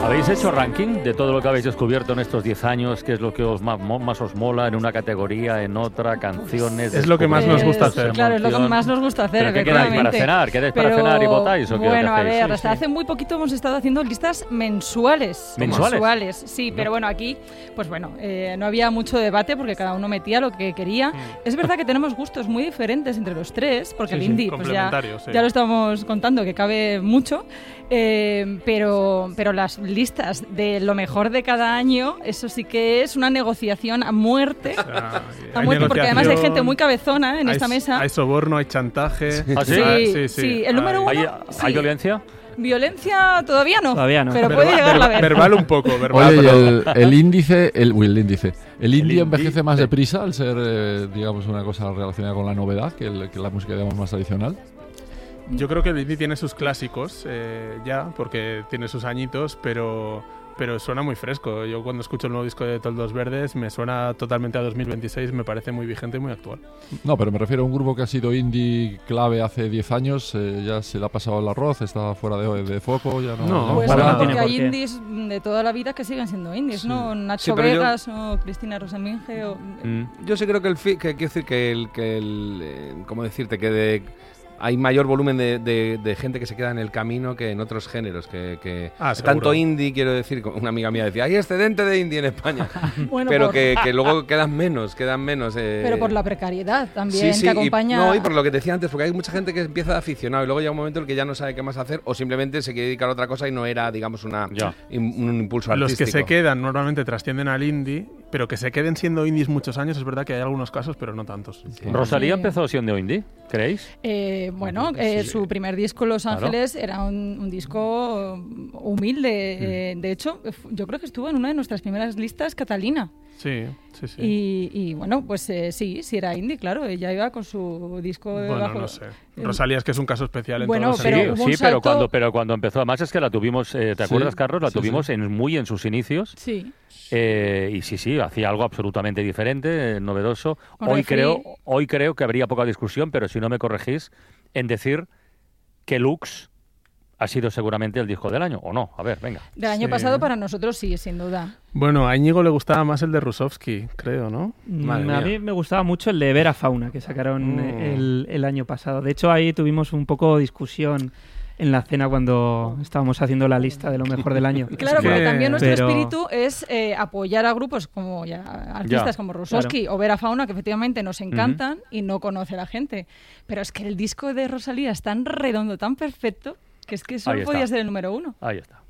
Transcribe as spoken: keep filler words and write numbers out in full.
¿Habéis hecho ranking de todo lo que habéis descubierto en estos diez años? ¿Qué es lo que os más, más os mola en una categoría, en otra, canciones? Es lo que más nos gusta hacer. Claro, es lo que más nos gusta hacer. ¿Pero qué quedáis para cenar? ¿Quedáis para Pero, cenar y votáis o qué bueno, hacéis? a ver, Sí, hasta sí. hace muy poquito hemos estado haciendo listas mensuales. ¿Mensuales? Mensuales, sí, No. pero bueno, aquí, pues bueno, eh, no había mucho debate porque cada uno metía lo que quería. Mm. Es verdad que tenemos gustos muy diferentes entre los tres, porque Sí, el sí, indie, pues ya, complementarios, sí. ya lo estamos contando, que cabe mucho, eh, pero, pero las listas de lo mejor de cada año, eso sí que es una negociación a muerte. Ah, A hay muerte, porque además hay gente negociación, muy cabezona en hay- esta mesa. Hay soborno, hay chantaje. ¿Ah, sí? Sí, Ah, sí, sí. El número Hay- uno- ¿Hay, sí. ¿Hay violencia? Violencia todavía no, Todavía no. pero Verbal- puede llegar a ver. Verbal un poco, verbal. Oye, y pero- el, el índice, el, uy, el índice, el indie indie, envejece más sí. deprisa al ser, eh, digamos, una cosa relacionada con la novedad que, el- que la música, digamos, más tradicional. Yo creo que el indie tiene sus clásicos eh, ya, porque tiene sus añitos, pero, pero suena muy fresco. Yo cuando escucho el nuevo disco de Toldos Verdes me suena totalmente a dos mil veintiséis, me parece muy vigente y muy actual. No, pero me refiero a un grupo que ha sido indie clave hace diez años, eh, ya se le ha pasado el arroz, está fuera de, de foco, ya no... No, Pues para no, nada. porque Tiene hay por qué. indies de toda la vida que siguen siendo indies, ¿no? Nacho Sí, pero yo- Vegas o Cristina Rosenvinge o... Mm. Yo sí creo que el fi- que quiero decir que el que el eh, ¿cómo decirte? Que de, hay mayor volumen de, de- de gente que se queda en el camino que en otros géneros, que, que Ah, seguro. tanto indie, quiero decir, como una amiga mía decía, hay excedente de indie en España, Bueno, pero por- que, que luego quedan menos, quedan menos. eh, Pero por la precariedad también Sí, sí, que acompaña... y, no, y por lo que te decía antes, porque hay mucha gente que empieza de aficionado y luego llega un momento en el que ya no sabe qué más hacer o simplemente se quiere dedicar a otra cosa y no era, digamos, una Ya. im- un impulso Los artístico. que se quedan normalmente trascienden al indie, pero que se queden siendo indies muchos años, es verdad que hay algunos casos, pero no tantos. ¿Rosalía Sí. empezó siendo indie? ¿Creéis? Eh, bueno, eh, su primer disco, Los Claro. Ángeles, era un, un disco humilde. eh, de hecho, fu- yo creo que estuvo en una de nuestras primeras listas, Catalina. Sí, sí, sí. Y, y, bueno, pues eh, sí, sí era indie, claro. Ella iba con su disco de Bueno, bajo- no sé. el- Rosalía es que es un caso especial en Bueno, todos los pero sentidos. hubo un sí, pero salto- cuando, pero cuando empezó, además es que la tuvimos, eh, ¿te Sí, acuerdas, Carlos? La sí, tuvimos sí. En, muy en sus inicios. Sí. Eh, y sí, sí, hacía algo absolutamente diferente, eh, novedoso. Con Hoy Refri. creo, hoy creo que habría poca discusión, pero si no me corregís, en decir que Lux ha sido seguramente el disco del año, ¿o no? A ver, venga. Del año Sí. pasado para nosotros sí, sin duda. Bueno, a Íñigo le gustaba más el de Rusovsky, creo, ¿no? Madre Mm, a mía. mí me gustaba mucho el de Vera Fauna que sacaron Mm. eh, el, el año pasado. De hecho, ahí tuvimos un poco discusión en la cena cuando estábamos haciendo la lista de lo mejor del año. Claro, que- porque también nuestro pero- espíritu es eh, apoyar a grupos como ya artistas Ya, como Rusovsky o Vera Fauna, que efectivamente nos encantan y no conoce la gente. Pero es que el disco de Rosalía es tan redondo, tan perfecto, que es que Ahí solo está. podía ser el número uno. Ahí está.